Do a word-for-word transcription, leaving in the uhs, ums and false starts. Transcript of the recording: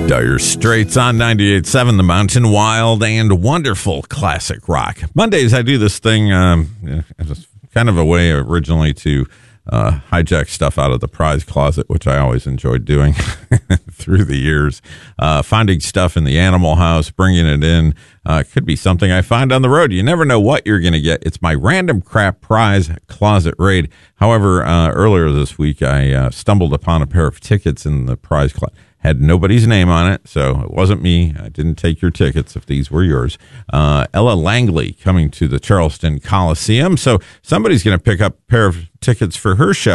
Dire Straits on ninety-eight point seven, The Mountain, wild and wonderful classic rock. Mondays, I do this thing, um, it's kind of a way originally to uh, hijack stuff out of the prize closet, which I always enjoyed doing through the years. Uh, finding stuff in the animal house, bringing it in. Uh, it could be something I find on the road. You never know what you're going to get. It's my random crap prize closet raid. However, uh, earlier this week, I uh, stumbled upon a pair of tickets in the prize closet. Had nobody's name on it, so it wasn't me. I didn't take your tickets if these were yours. Uh, Ella Langley coming to the Charleston Coliseum. So somebody's going to pick up a pair of tickets for her show.